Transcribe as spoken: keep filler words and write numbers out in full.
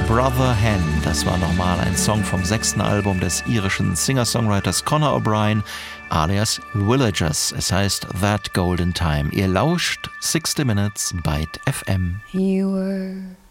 Brother Hen, das war nochmal ein Song vom sechsten Album des irischen Singer-Songwriters Conor O'Brien, alias Villagers. Es heißt That Golden Time. Ihr lauscht sixty Minutes Byte F M. You were